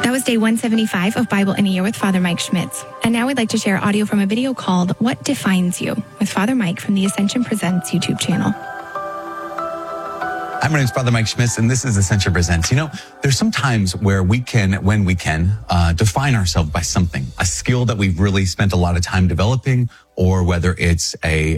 That was day 175 of Bible in a Year with Father Mike Schmitz. And now we'd like to share audio from a video called What Defines You with Father Mike from the Ascension Presents YouTube channel. Hi, my name is Father Mike Schmitz, and this is Ascension Presents. You know, there's some times where when we can, define ourselves by something, a skill that we've really spent a lot of time developing, or whether it's we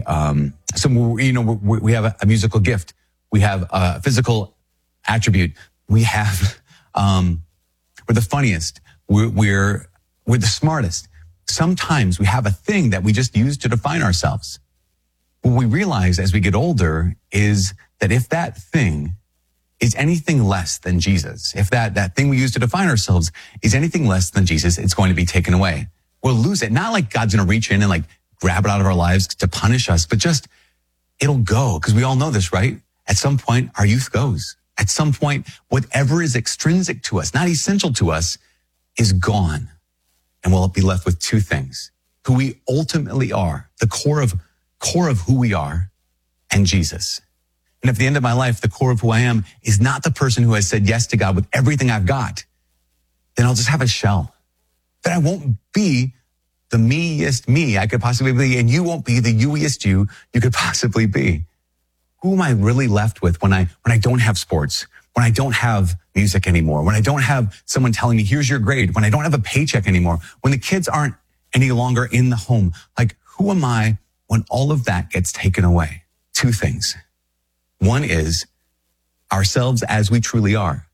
have a musical gift, we have a physical attribute, we have, we're the funniest, we're the smartest. Sometimes we have a thing that we just use to define ourselves. What we realize as we get older is that if that thing is anything less than Jesus, if that thing we use to define ourselves is anything less than Jesus, it's going to be taken away. We'll lose it. Not like God's going to reach in and like grab it out of our lives to punish us, but just it'll go. Because we all know this, right? At some point, our youth goes. At some point, whatever is extrinsic to us, not essential to us, is gone. And we'll be left with two things: who we ultimately are, the core of who we are, and Jesus. And if at the end of my life, the core of who I am is not the person who has said yes to God with everything I've got, then I'll just have a shell. Then I won't be the me-est me I could possibly be, and you won't be the you-est you could possibly be. Who am I really left with when I don't have sports, when I don't have music anymore, when I don't have someone telling me, here's your grade, when I don't have a paycheck anymore, when the kids aren't any longer in the home? Like, who am I when all of that gets taken away? Two things. One is ourselves as we truly are.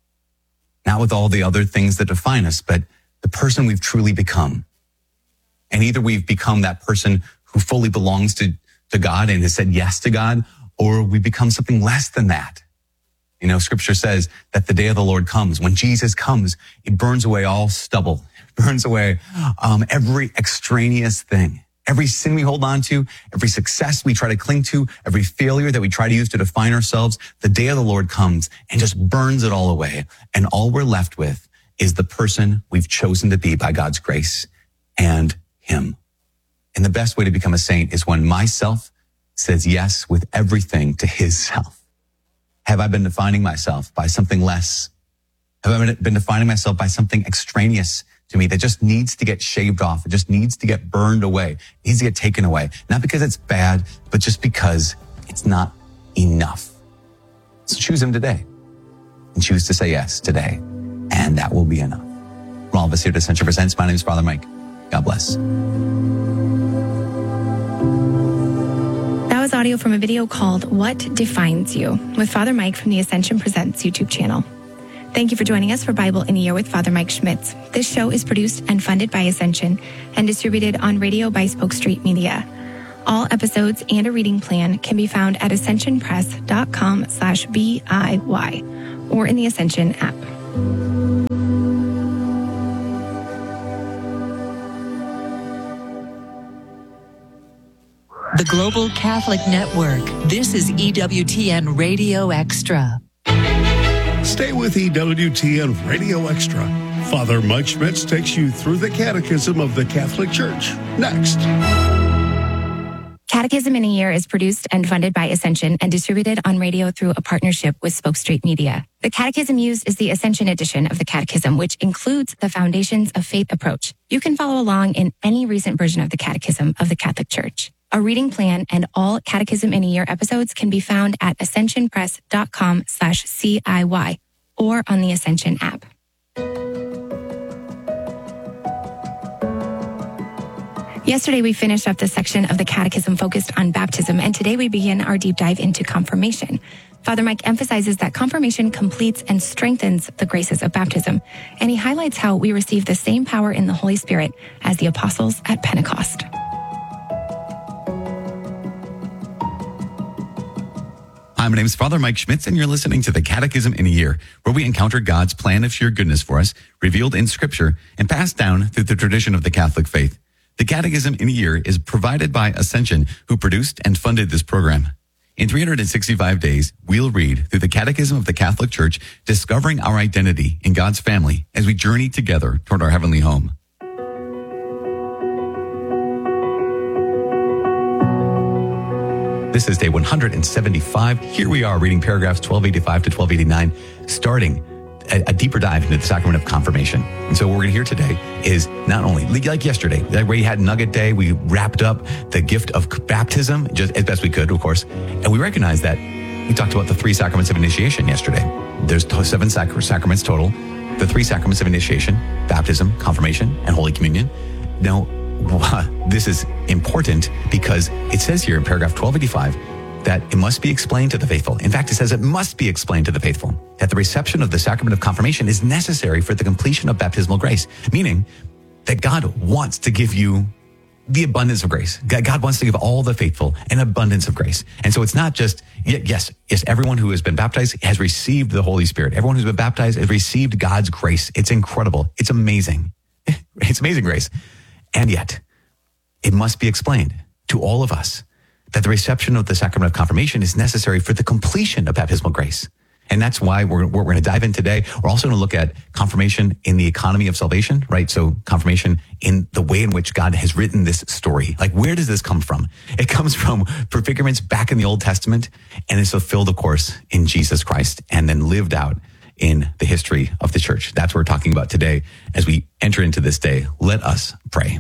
Not with all the other things that define us, but the person we've truly become. And either we've become that person who fully belongs to God and has said yes to God, or we become something less than that. You know, Scripture says that the day of the Lord comes. When Jesus comes, it burns away all stubble. It burns away every extraneous thing. Every sin we hold on to, every success we try to cling to, every failure that we try to use to define ourselves, the day of the Lord comes and just burns it all away. And all we're left with is the person we've chosen to be by God's grace and Him. And the best way to become a saint is when myself says yes with everything to His self. Have I been defining myself by something less? Have I been defining myself by something extraneous to me that just needs to get shaved off? It just needs to get burned away. It needs to get taken away. Not because it's bad, but just because it's not enough. So choose Him today and choose to say yes today. And that will be enough. From all of us here at Ascension Presents, my name is Father Mike. God bless. That was audio from a video called What Defines You with Father Mike from the Ascension Presents YouTube channel. Thank you for joining us for Bible in a Year with Father Mike Schmitz. This show is produced and funded by Ascension and distributed on radio by Spoke Street Media. All episodes and a reading plan can be found at ascensionpress.com/BIY or in the Ascension app. The Global Catholic Network. This is EWTN Radio Extra. Stay with EWTN Radio Extra. Father Mike Schmitz takes you through the Catechism of the Catholic Church. Next. Catechism in a Year is produced and funded by Ascension and distributed on radio through a partnership with Spoke Street Media. The catechism used is the Ascension edition of the Catechism, which includes the Foundations of Faith approach. You can follow along in any recent version of the Catechism of the Catholic Church. A reading plan and all Catechism in a Year episodes can be found at ascensionpress.com/CIY or on the Ascension app. Yesterday, we finished up the section of the Catechism focused on baptism, and today we begin our deep dive into confirmation. Father Mike emphasizes that confirmation completes and strengthens the graces of baptism, and he highlights how we receive the same power in the Holy Spirit as the apostles at Pentecost. Hi, my name is Father Mike Schmitz, and you're listening to the Catechism in a Year, where we encounter God's plan of sheer goodness for us, revealed in Scripture and passed down through the tradition of the Catholic faith. The Catechism in a Year is provided by Ascension, who produced and funded this program. In 365 days, we'll read through the Catechism of the Catholic Church, discovering our identity in God's family as we journey together toward our heavenly home. This is day 175. Here we are reading paragraphs 1285 to 1289, starting a deeper dive into the sacrament of confirmation. And so what we're going to hear today is not only, like yesterday, that we had Nugget Day, we wrapped up the gift of baptism just as best we could, of course. And we recognize that we talked about the 3 sacraments of initiation yesterday. There's 7 sacraments total. The 3 sacraments of initiation, baptism, confirmation, and Holy Communion. Now, this is important because it says here in paragraph 1285 that it must be explained to the faithful. In fact, it says it must be explained to the faithful that the reception of the sacrament of confirmation is necessary for the completion of baptismal grace, meaning that God wants to give you the abundance of grace. God wants to give all the faithful an abundance of grace. And so it's not just, yes, everyone who has been baptized has received the Holy Spirit. Everyone who's been baptized has received God's grace. It's incredible. It's amazing. It's amazing grace. And yet, it must be explained to all of us that the reception of the sacrament of confirmation is necessary for the completion of baptismal grace. And that's why we're going to dive in today. We're also going to look at confirmation in the economy of salvation, right? So confirmation in the way in which God has written this story. Like, where does this come from? It comes from prefigurements back in the Old Testament and is fulfilled, of course, in Jesus Christ and then lived out in the history of the church. That's what we're talking about today as we enter into this day. Let us pray.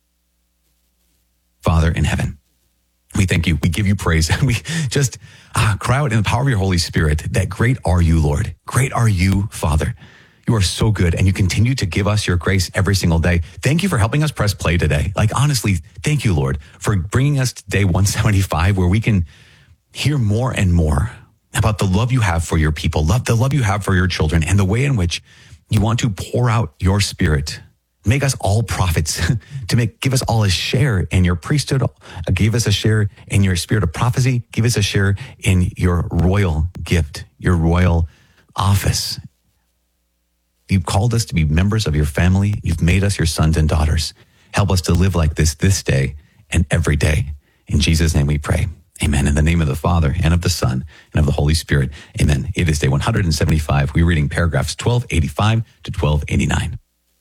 Father in heaven, we thank you. We give you praise. And we just cry out in the power of your Holy Spirit that great are you, Lord. Great are you, Father. You are so good. And you continue to give us your grace every single day. Thank you for helping us press play today. Like, honestly, thank you, Lord, for bringing us to day 175, where we can hear more and more about the love you have for your people, the love you have for your children, and the way in which you want to pour out your Spirit. Make us all prophets, give us all a share in your priesthood, give us a share in your spirit of prophecy, give us a share in your royal gift, your royal office. You've called us to be members of your family. You've made us your sons and daughters. Help us to live like this day and every day. In Jesus' name we pray. Amen. In the name of the Father and of the Son and of the Holy Spirit. Amen. It is day 175. We're reading paragraphs 1285 to 1289.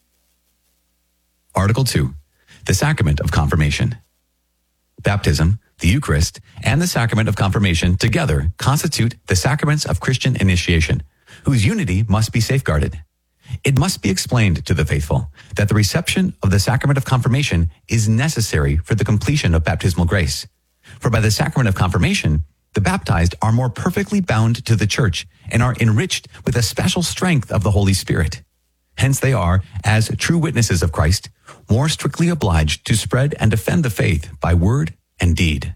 Article 2, the sacrament of confirmation. Baptism, the Eucharist, and the sacrament of confirmation together constitute the sacraments of Christian initiation, whose unity must be safeguarded. It must be explained to the faithful that the reception of the sacrament of confirmation is necessary for the completion of baptismal grace. For by the sacrament of confirmation, the baptized are more perfectly bound to the church and are enriched with a special strength of the Holy Spirit. Hence they are, as true witnesses of Christ, more strictly obliged to spread and defend the faith by word and deed.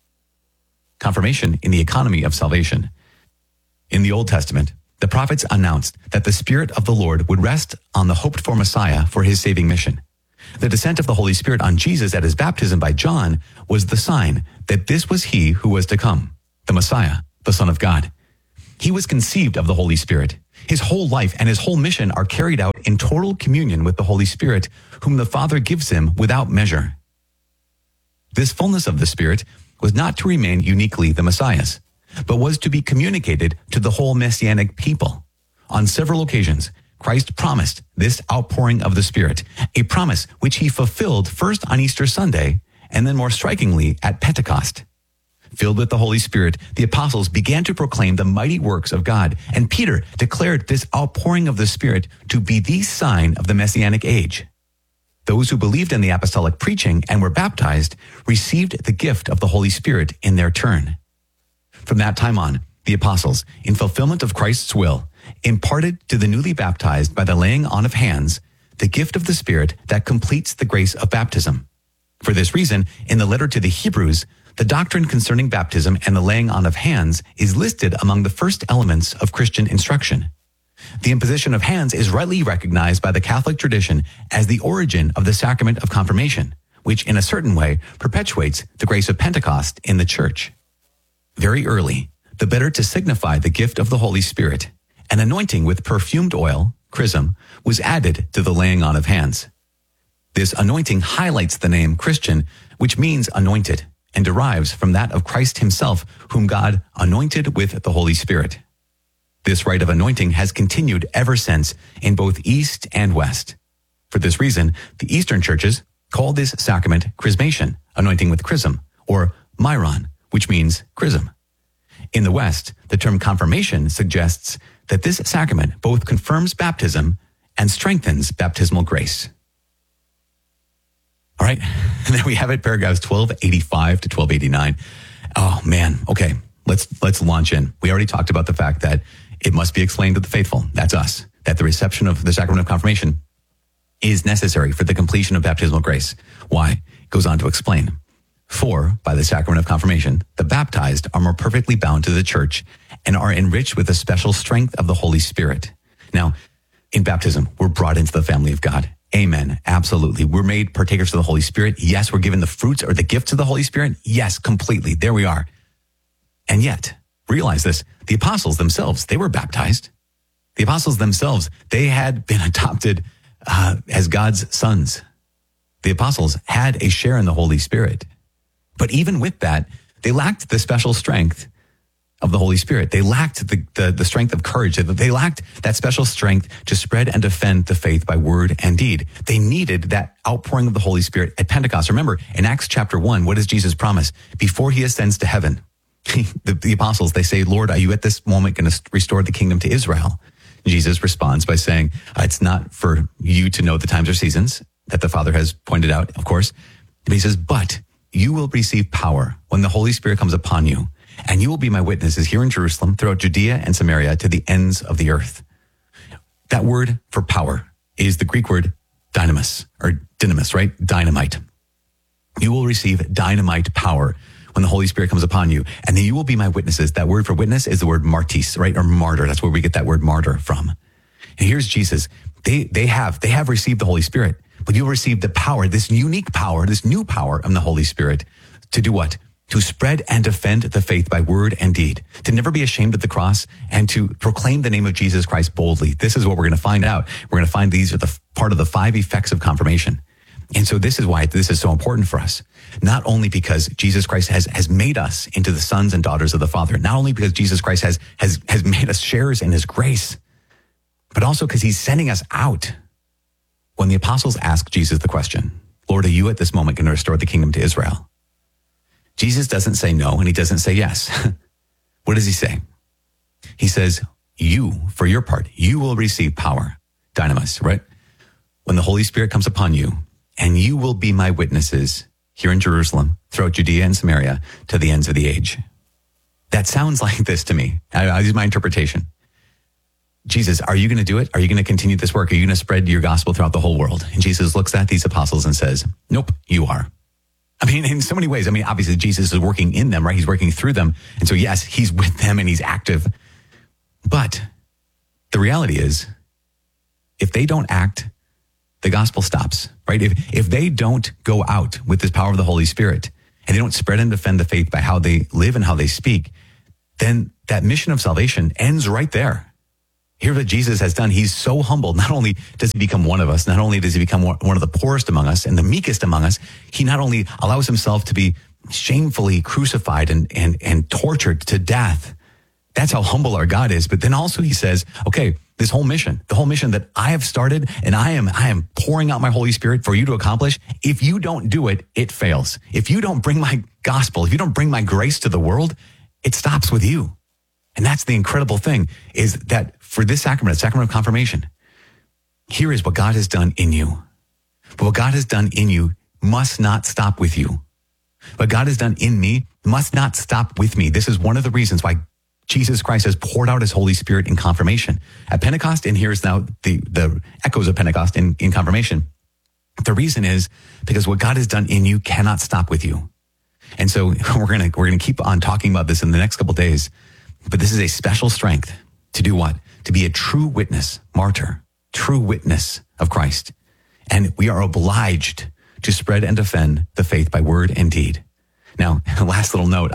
Confirmation in the economy of salvation. In the Old Testament, the prophets announced that the Spirit of the Lord would rest on the hoped-for Messiah for his saving mission. The descent of the Holy Spirit on Jesus at his baptism by John was the sign that this was he who was to come, the Messiah, the Son of God. He was conceived of the Holy Spirit. His whole life and his whole mission are carried out in total communion with the Holy Spirit, whom the Father gives him without measure. This fullness of the Spirit was not to remain uniquely the Messiah's, but was to be communicated to the whole Messianic people. On several occasions, Christ promised this outpouring of the Spirit, a promise which he fulfilled first on Easter Sunday and then more strikingly at Pentecost. Filled with the Holy Spirit, the apostles began to proclaim the mighty works of God, and Peter declared this outpouring of the Spirit to be the sign of the Messianic age. Those who believed in the apostolic preaching and were baptized received the gift of the Holy Spirit in their turn. From that time on, the apostles, in fulfillment of Christ's will, imparted to the newly baptized by the laying on of hands the gift of the Spirit that completes the grace of baptism. For this reason, in the letter to the Hebrews, the doctrine concerning baptism and the laying on of hands is listed among the first elements of Christian instruction. The imposition of hands is rightly recognized by the Catholic tradition as the origin of the sacrament of confirmation, which in a certain way perpetuates the grace of Pentecost in the Church. Very early, the better to signify the gift of the Holy Spirit, an anointing with perfumed oil, chrism, was added to the laying on of hands. This anointing highlights the name Christian, which means anointed, and derives from that of Christ himself, whom God anointed with the Holy Spirit. This rite of anointing has continued ever since in both East and West. For this reason, the Eastern churches call this sacrament chrismation, anointing with chrism, or myron, which means chrism. In the West, the term confirmation suggests that this sacrament both confirms baptism and strengthens baptismal grace. All right. And then we have it, paragraphs 1285 to 1289. Oh man. Okay. Let's launch in. We already talked about the fact that it must be explained to the faithful. That's us. That the reception of the sacrament of confirmation is necessary for the completion of baptismal grace. Why? It goes on to explain. For by the sacrament of confirmation, the baptized are more perfectly bound to the church and are enriched with the special strength of the Holy Spirit. Now, in baptism, we're brought into the family of God. Amen. Absolutely. We're made partakers of the Holy Spirit. Yes, we're given the fruits or the gifts of the Holy Spirit. Yes, completely. There we are. And yet, realize this, the apostles themselves, they were baptized. The apostles themselves, they had been adopted as God's sons. The apostles had a share in the Holy Spirit. But even with that, they lacked the special strength of the Holy Spirit. They lacked the strength of courage. They lacked that special strength to spread and defend the faith by word and deed. They needed that outpouring of the Holy Spirit at Pentecost. Remember, in Acts chapter 1, what does Jesus promise? Before he ascends to heaven, the apostles, they say, Lord, are you at this moment going to restore the kingdom to Israel? Jesus responds by saying, it's not for you to know the times or seasons that the Father has pointed out, of course. But he says, but you will receive power when the Holy Spirit comes upon you. And you will be my witnesses here in Jerusalem, throughout Judea and Samaria, to the ends of the earth. That word for power is the Greek word dynamis, right? Dynamite. You will receive dynamite power when the Holy Spirit comes upon you. And then you will be my witnesses. That word for witness is the word martis, right? Or martyr. That's where we get that word martyr from. And here's Jesus. They have received the Holy Spirit, but you'll receive the power, this unique power, this new power of the Holy Spirit to do what? To spread and defend the faith by word and deed, to never be ashamed of the cross, and to proclaim the name of Jesus Christ boldly. This is what we're going to find out. We're going to find these are the part of the 5 effects of confirmation. And so this is why this is so important for us. Not only because Jesus Christ has made us into the sons and daughters of the Father, not only because Jesus Christ has made us sharers in his grace, but also because he's sending us out. When the apostles asked Jesus the question, Lord, are you at this moment going to restore the kingdom to Israel? Jesus doesn't say no, and he doesn't say yes. What does he say? He says, you, for your part, you will receive power, dynamis, right? When the Holy Spirit comes upon you, and you will be my witnesses here in Jerusalem, throughout Judea and Samaria, to the ends of the age. That sounds like this to me. I'll use my interpretation. Jesus, are you going to do it? Are you going to continue this work? Are you going to spread your gospel throughout the whole world? And Jesus looks at these apostles and says, nope, you are. I mean, in so many ways, obviously Jesus is working in them, right? He's working through them. And so yes, he's with them and he's active. But the reality is, if they don't act, the gospel stops, right? If they don't go out with this power of the Holy Spirit and they don't spread and defend the faith by how they live and how they speak, then that mission of salvation ends right there. Hear what Jesus has done. He's so humble. Not only does he become one of us, not only does he become one of the poorest among us and the meekest among us, he not only allows himself to be shamefully crucified and tortured to death. That's how humble our God is. But then also he says, okay, this whole mission, the whole mission that I have started and I am pouring out my Holy Spirit for you to accomplish. If you don't do it, it fails. If you don't bring my gospel, if you don't bring my grace to the world, it stops with you. And that's the incredible thing, is that for this sacrament of confirmation, here is what God has done in you. But what God has done in you must not stop with you. What God has done in me must not stop with me. This is one of the reasons why Jesus Christ has poured out his Holy Spirit in confirmation. At Pentecost, and here's now the echoes of Pentecost in confirmation. The reason is because what God has done in you cannot stop with you. And so we're gonna keep on talking about this in the next couple of days. But this is a special strength to do what? To be a true witness, martyr, true witness of Christ. And we are obliged to spread and defend the faith by word and deed. Now, last little note,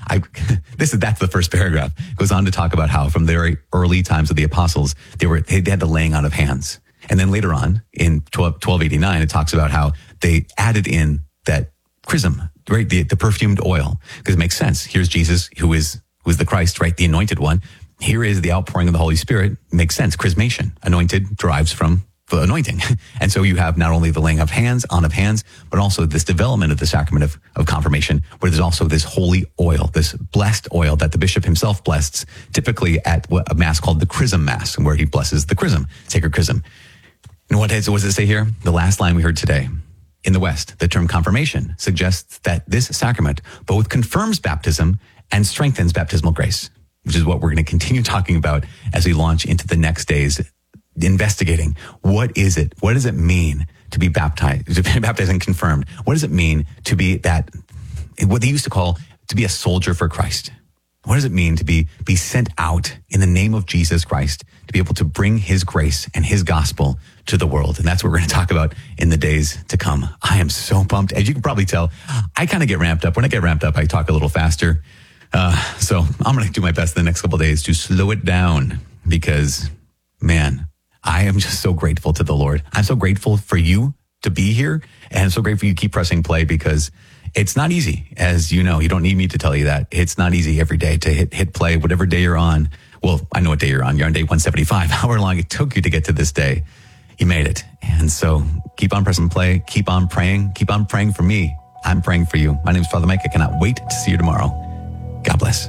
that's the first paragraph. It goes on to talk about how from the very early times of the apostles, they had the laying on of hands. And then later on in 1289, it talks about how they added in that chrism, right? The perfumed oil, because it makes sense. Here's Jesus, who is the Christ, right? The anointed one. Here is the outpouring of the Holy Spirit. Makes sense. Chrismation. Anointed derives from anointing. And so you have not only the laying of hands, on of hands, but also this development of the sacrament of confirmation, where there's also this holy oil, this blessed oil that the bishop himself blesses, typically at a mass called the Chrism Mass, where he blesses the chrism, sacred chrism. And what does it say here? The last line we heard today. In the West, the term confirmation suggests that this sacrament both confirms baptism and strengthens baptismal grace, which is what we're going to continue talking about as we launch into the next days, investigating what is it? What does it mean to be baptized, to be baptized and confirmed? What does it mean to be that, what they used to call, to be a soldier for Christ? What does it mean to be sent out in the name of Jesus Christ, to be able to bring his grace and his gospel to the world? And that's what we're going to talk about in the days to come. I am so pumped. As you can probably tell, I kind of get ramped up. When I get ramped up, I talk a little faster. So I'm going to do my best in the next couple of days to slow it down, because, man, I am just so grateful to the Lord. I'm so grateful for you to be here, and I'm so grateful you keep pressing play, because it's not easy. As you know, you don't need me to tell you that. It's not easy every day to hit play, whatever day you're on. Well, I know what day you're on. You're on day 175. However long it took you to get to this day, you made it. And so keep on pressing play. Keep on praying. Keep on praying for me. I'm praying for you. My name is Father Mike. I cannot wait to see you tomorrow. God bless.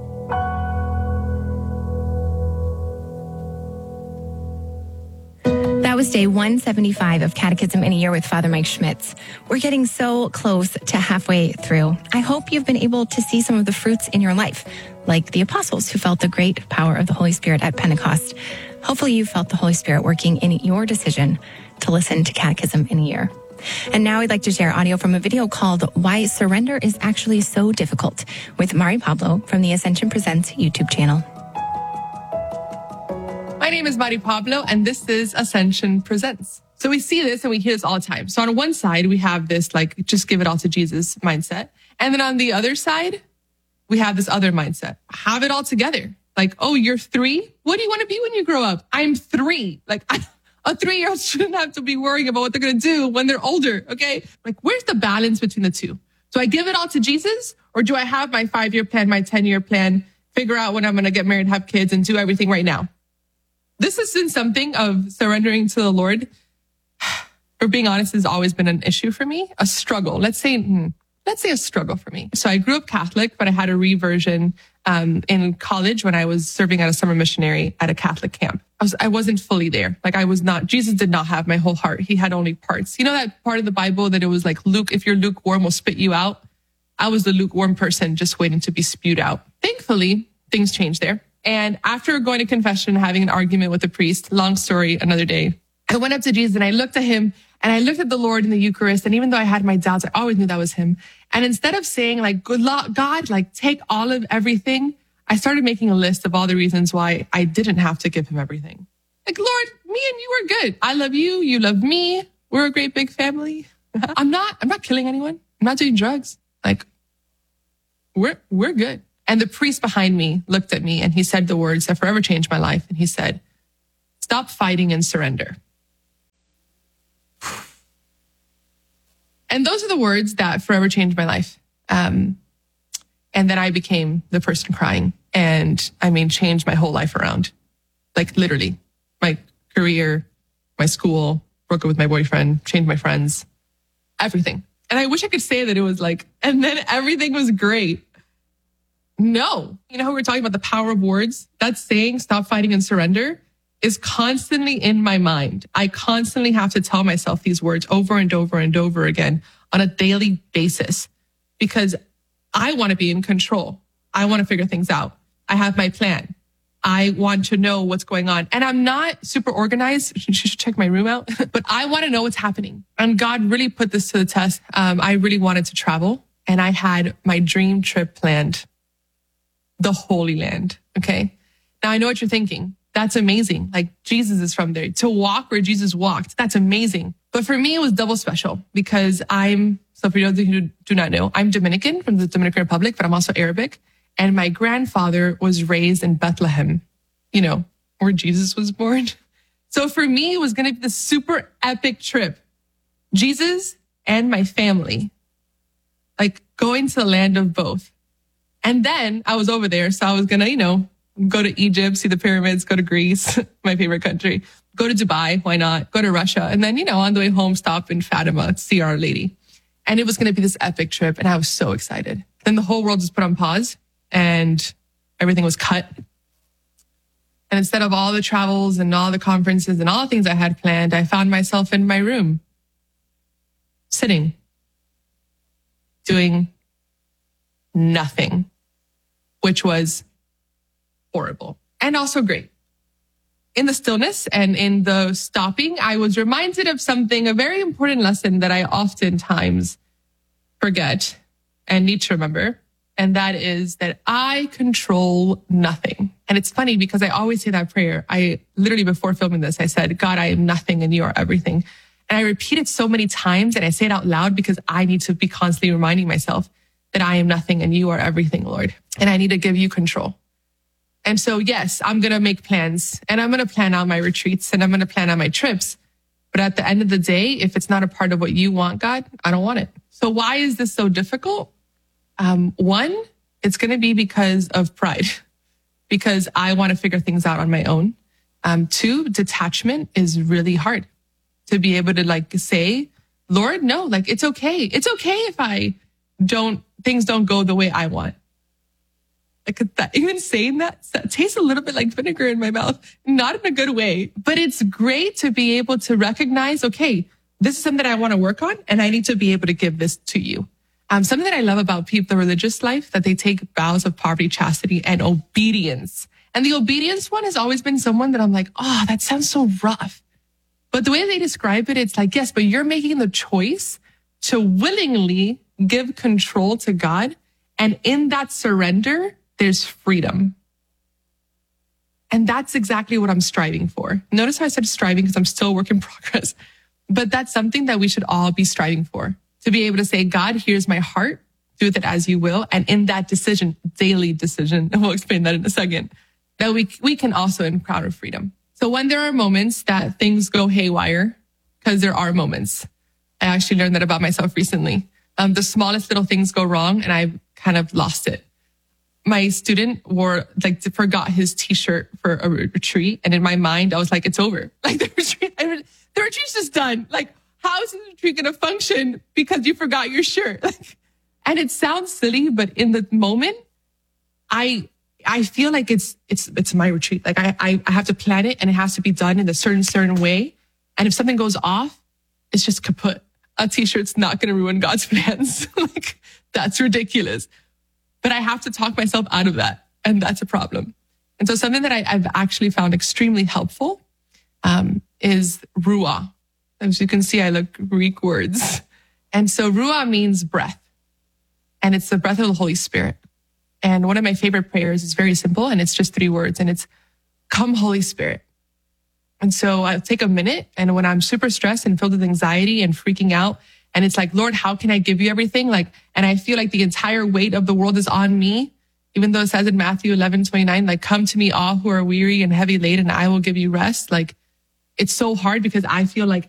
That was day 175 of Catechism in a Year with Father Mike Schmitz. We're getting so close to halfway through. I hope you've been able to see some of the fruits in your life, like the apostles who felt the great power of the Holy Spirit at Pentecost. Hopefully you felt the Holy Spirit working in your decision to listen to Catechism in a Year. And now I'd like to share audio from a video called Why Surrender is Actually So Difficult with Mari Pablo from the Ascension Presents YouTube channel. My name is Mari Pablo, and this is Ascension Presents. So we see this and we hear this all the time. So on one side, we have this, like, just give it all to Jesus mindset. And then on the other side, we have this other mindset. Have it all together. Like, oh, you're 3? What do you want to be when you grow up? I'm 3. Like, a 3-year-old shouldn't have to be worrying about what they're going to do when they're older, okay? Like, where's the balance between the two? Do I give it all to Jesus, or do I have my 5-year plan, my 10-year plan, figure out when I'm going to get married, have kids, and do everything right now? This has been something of surrendering to the Lord. For being honest, has always been an issue for me, a struggle. Let's say a struggle for me. So I grew up Catholic, but I had a reversion in college when I was serving as a summer missionary at a Catholic camp. I wasn't fully there. Like, I was not, Jesus did not have my whole heart. He had only parts. You know that part of the Bible that it was like, Luke, if you're lukewarm, we'll spit you out. I was the lukewarm person just waiting to be spewed out. Thankfully, things changed there. And after going to confession, having an argument with the priest, long story, another day, I went up to Jesus and I looked at him and I looked at the Lord in the Eucharist. And even though I had my doubts, I always knew that was him. And instead of saying like, good luck, God, like take all of everything, I started making a list of all the reasons why I didn't have to give him everything. Like, Lord, me and you are good. I love you. You love me. We're a great big family. I'm not killing anyone. I'm not doing drugs. Like, we're good. And the priest behind me looked at me and he said the words that forever changed my life. And he said, stop fighting and surrender. And those are the words that forever changed my life. And then I became the person crying and changed my whole life around. Like literally my career, my school, broke up with my boyfriend, changed my friends, everything. And I wish I could say that it was like, and then everything was great. No. You know how we were talking about the power of words? That saying, stop fighting and surrender, is constantly in my mind. I constantly have to tell myself these words over and over and over again on a daily basis because I want to be in control. I want to figure things out. I have my plan. I want to know what's going on. And I'm not super organized. You should check my room out. But I want to know what's happening. And God really put this to the test. I really wanted to travel. And I had my dream trip planned. The Holy Land. Okay. Now I know what you're thinking. That's amazing. Like Jesus is from there. To walk where Jesus walked. That's amazing. But for me, it was double special because so for those who do not know, I'm Dominican from the Dominican Republic, but I'm also Arabic. And my grandfather was raised in Bethlehem, where Jesus was born. So for me, it was going to be this super epic trip. Jesus and my family, like going to the land of both. And then I was over there. So I was going to, Go to Egypt, see the pyramids, go to Greece, my favorite country. Go to Dubai, why not? Go to Russia. And then, on the way home, stop in Fatima to see Our Lady. And it was going to be this epic trip. And I was so excited. Then the whole world was put on pause and everything was cut. And instead of all the travels and all the conferences and all the things I had planned, I found myself in my room, sitting, doing nothing, which was horrible and also great. In the stillness and in the stopping, I was reminded of something, a very important lesson that I oftentimes forget and need to remember. And that is that I control nothing. And it's funny because I always say that prayer. I literally, before filming this, I said, God, I am nothing and you are everything. And I repeat it so many times and I say it out loud because I need to be constantly reminding myself that I am nothing and you are everything, Lord. And I need to give you control. And so, yes, I'm going to make plans and I'm going to plan out my retreats and I'm going to plan out my trips. But at the end of the day, if it's not a part of what you want, God, I don't want it. So why is this so difficult? One, it's going to be because of pride, because I want to figure things out on my own. Two, detachment is really hard to be able to say, Lord, no, it's okay. It's okay if things don't go the way I want. Even saying that tastes a little bit like vinegar in my mouth, not in a good way, but it's great to be able to recognize, okay, this is something that I want to work on and I need to be able to give this to you. Something that I love about the religious life, that they take vows of poverty, chastity, and obedience. And the obedience one has always been someone that I'm like, oh, that sounds so rough. But the way they describe it, it's like, yes, but you're making the choice to willingly give control to God. And in that surrender, there's freedom. And that's exactly what I'm striving for. Notice how I said striving because I'm still a work in progress. But that's something that we should all be striving for. To be able to say, God, here's my heart. Do with it as you will. And in that decision, daily decision, and we'll explain that in a second, that we can also encounter freedom. So when there are moments that things go haywire, because there are moments, I actually learned that about myself recently. The smallest little things go wrong and I've kind of lost it. My student forgot his t-shirt for a retreat. And in my mind, I was like, it's over. The retreat's just done. How is this retreat going to function because you forgot your shirt? And it sounds silly, but in the moment, I feel like it's my retreat. I have to plan it and it has to be done in a certain way. And if something goes off, it's just kaput. A t-shirt's not going to ruin God's plans. That's ridiculous. But I have to talk myself out of that. And that's a problem. And so something that I've actually found extremely helpful is ruah. As you can see, I look Greek words. And so ruah means breath. And it's the breath of the Holy Spirit. And one of my favorite prayers is very simple. And it's just 3 words. And it's, come, Holy Spirit. And so I'll take a minute. And when I'm super stressed and filled with anxiety and freaking out, and it's like, Lord, how can I give you everything? And I feel like the entire weight of the world is on me, even though it says in Matthew 11:29, come to me all who are weary and heavy laden, and I will give you rest. It's so hard because I feel like